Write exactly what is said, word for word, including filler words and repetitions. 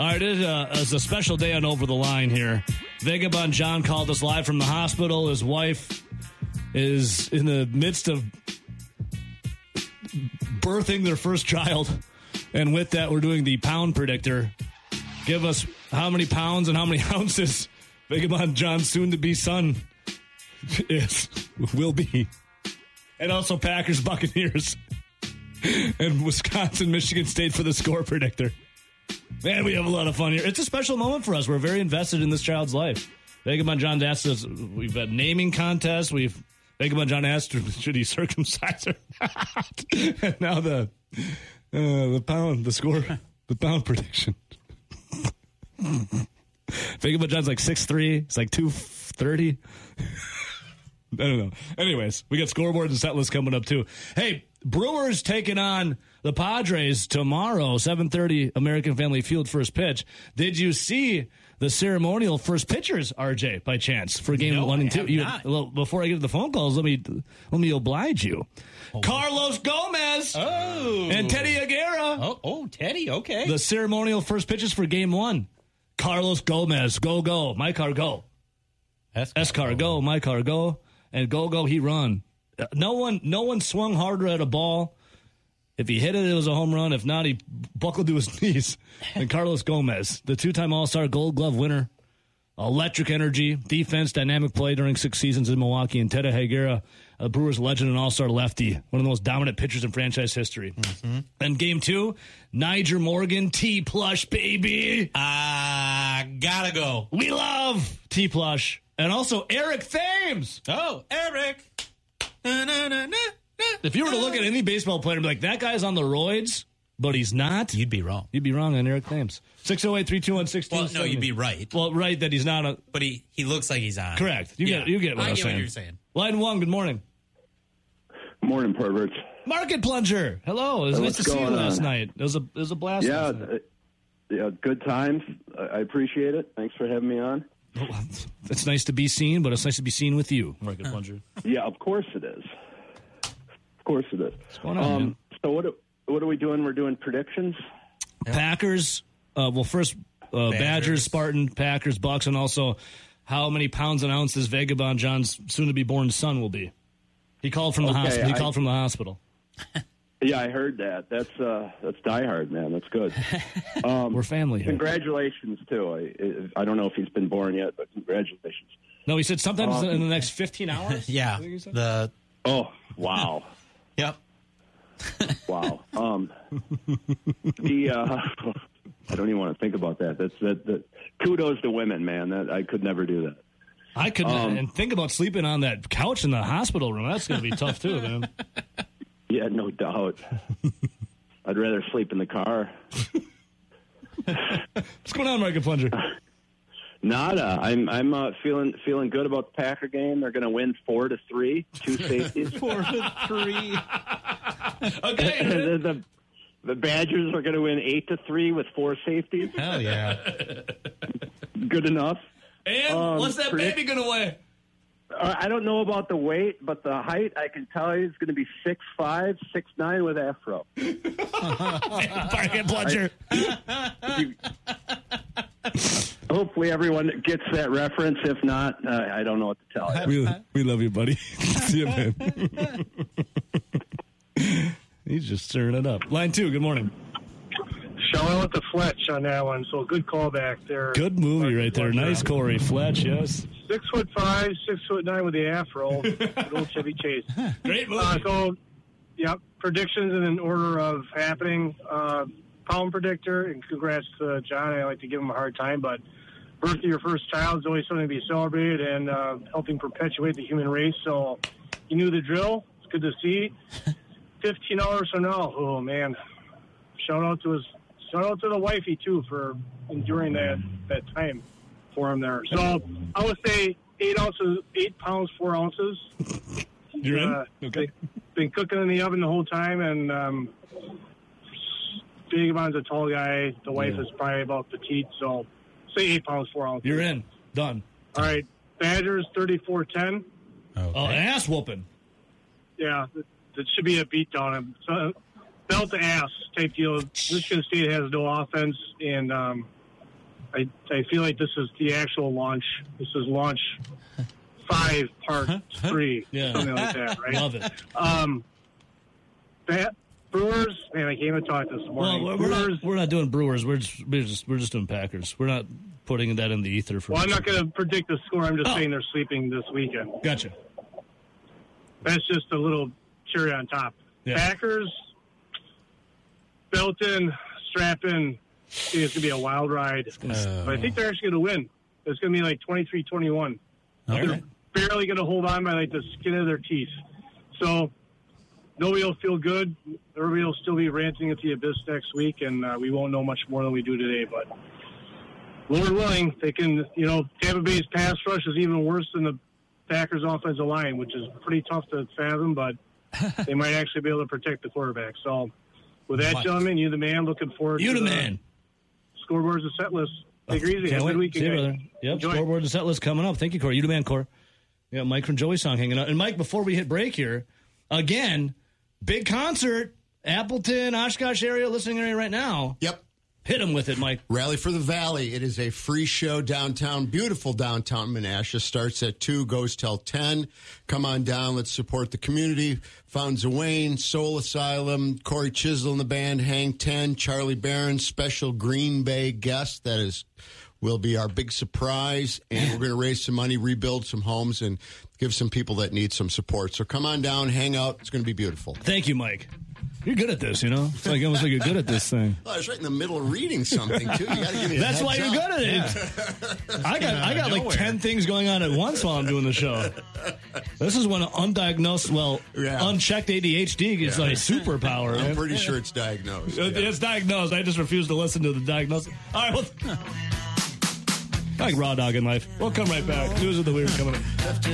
All right, it is a, it's a special day on Over the Line here. Vagabond John called us live from the hospital. His wife is in the midst of birthing their first child. And with that, we're doing the pound predictor. Give us how many pounds and how many ounces Vagabond John's soon-to-be son is, will be. And also Packers, Buccaneers, and Wisconsin, Michigan State for the score predictor. Man, we have a lot of fun here. It's a special moment for us. We're very invested in this child's life. Vagabond John asked us, we've had naming contests. We've Vagabond John asked, should he circumcise or not? And now the uh, the pound, the score, the pound prediction. Vagabond John's like six three. It's like two thirty. I don't know. Anyways, we got scoreboards and set lists coming up too. Hey, Brewers taking on the Padres tomorrow, seven thirty American Family Field first pitch. Did you see the ceremonial first pitchers, R J, by chance, for game no, one and I two? You, well, before I get to the phone calls, let me let me oblige you. Oh. Carlos Gomez oh. and Teddy Aguirre. Oh, oh, Teddy, okay. The ceremonial first pitches for game one. Carlos Gomez, go, go. My car, go. S-car, go. My car, go. And go, go, he run. No one no one swung harder at a ball. If he hit it, it was a home run. If not, he buckled to his knees. And Carlos Gomez, the two-time All-Star Gold Glove winner, electric energy, defense, dynamic play during six seasons in Milwaukee. And Teddy Aguirre, a Brewers legend and All-Star lefty, one of the most dominant pitchers in franchise history. Mm-hmm. And game two, Nyjer Morgan, T-Plush, baby. Ah, uh, gotta go. We love T-Plush. And also Eric Thames. Oh, Eric. Na, na, na, na, if you were to look at any baseball player and be like, that guy's on the roids, but he's not. You'd be wrong. You'd be wrong on Eric Thames. six oh eight, three two one, one six Well, no, you'd be right. Well, right that he's not a... But he, he looks like he's on. Correct. You, yeah. get, you get what I I'm get saying. what you're saying. Line one, good morning. Morning, perverts. Market Plunger. Hello. It was hey, nice to see you on? last night. It was a, it was a blast. Yeah, uh, yeah, good times. I appreciate it. Thanks for having me on. It's nice to be seen, but it's nice to be seen with you, Market Plunger. Yeah, of course it is. Of course it is. What's going on, um, man? So what what are we doing? We're doing predictions? Packers, uh, well, first uh, Badgers. Badgers, Spartan, Packers, Bucks, and also how many pounds and ounces Vagabond John's soon-to-be-born son will be. He called from the okay, hospital. He I, called from the hospital. Yeah, I heard that. That's uh, that's diehard, man. That's good. Um, We're family here. Congratulations, too. I I don't know if he's been born yet, but congratulations. No, he said sometime um, in the next fifteen hours? Yeah. The Oh, wow. Yep. Wow. Um, the uh, I don't even want to think about that. That's that. that kudos to women, man. That I could never do that. I could um, and think about sleeping on that couch in the hospital room. That's going to be tough too, man. Yeah, no doubt. I'd rather sleep in the car. What's going on, Market Plunger? Nada. I'm I'm uh, feeling feeling good about the Packer game. They're going to win four to three. Two safeties. four to three. Okay. the, the, the Badgers are going to win eight to three with four safeties. Hell yeah. Good enough. And um, what's that predict- baby going to weigh? Uh, I don't know about the weight, but the height, I can tell you, is going to be six five, six nine with afro. Market Plunger. Hopefully everyone gets that reference. If not, uh, I don't know what to tell you. We, we love you, buddy. See you, man. He's just stirring it up. Line two, good morning. Showing with the Fletch on that one, so good callback there. Good movie right there. Nice, Corey Fletch, yes. Six foot five, six foot nine with the afro. Good old Chevy Chase. Great movie. Uh, so, yep, predictions in an order of happening. Uh, pound predictor, and congrats to John. I like to give him a hard time, but birth of your first child is always something to be celebrated and uh, helping perpetuate the human race. So you knew the drill. It's good to see. Fifteen dollars from now. Oh man! Shout out to his. Shout out to the wifey too for enduring that that time for him there. So I would say eight ounces, eight pounds, four ounces. You're in? Uh, okay. Been cooking in the oven the whole time, and um, Vagabond's a tall guy. The wife yeah. is probably about petite, so say eight pounds, four ounces. You're in. Done. All right. Badgers thirty-four ten. Okay. Oh, ass whooping. Yeah, it should be a beatdown. So, belt to ass type deal. Michigan State has no offense, and um, I, I feel like this is the actual launch. This is launch five, part three, Yeah. something like that, right? Love it. Um, that, Brewers, man, I came and talked this Well, morning. we're, we're Brewers, not we're not doing Brewers. We're just we're just we're just doing Packers. We're not putting that in the ether for. well, I'm not going to predict the score. I'm just Oh. saying they're sleeping this weekend. Gotcha. That's just a little cherry on top. Yeah. Packers, Belton, Strappin, it's going to be a wild ride. Uh, But I think they're actually going to win. It's going to be like twenty-three twenty-one. Okay. They're barely going to hold on by like the skin of their teeth. So nobody will feel good. Everybody will still be ranting at the abyss next week, and uh, we won't know much more than we do today. But Lord willing, they can, you know, Tampa Bay's pass rush is even worse than the Packers' offensive line, which is pretty tough to fathom, but they might actually be able to protect the quarterback. So with that, What? gentlemen, you the man, looking forward You to the the man. scoreboards and set list. Take it easy. Can't Have a wait. good weekend, See you, guys. brother. Yep, Enjoy. scoreboard and set list coming up. Thank you, Corey. You the man, Corey. Yeah, Mike from Joey Song hanging out. And Mike, before we hit break here, again, big concert, Appleton, Oshkosh area, listening area right now. Yep. Hit him with it, Mike. Rally for the Valley. It is a free show downtown, beautiful downtown Menasha. Starts at two, goes till ten. Come on down. Let's support the community. Fountains of Wayne, Soul Asylum, Corey Chisel and the band, Hang ten, Charlie Barron, special Green Bay guest. That is will be our big surprise. And we're going to raise some money, rebuild some homes, and give some people that need some support. So come on down, hang out. It's going to be beautiful. Thank you, Mike. You're good at this, you know? It's like almost like you're good at this thing. Oh, I was right in the middle of reading something, too. You got to give me a That's heads why you're up. good at it. I got I got like nowhere. ten things going on at once while I'm doing the show. This is when undiagnosed, well, Yeah. unchecked A D H D is like superpower. I'm man. pretty sure it's diagnosed. It- Yeah. It's diagnosed. I just refuse to listen to the diagnosis. All right, well, I like raw dog in life. We'll come right back. News of the weird coming up.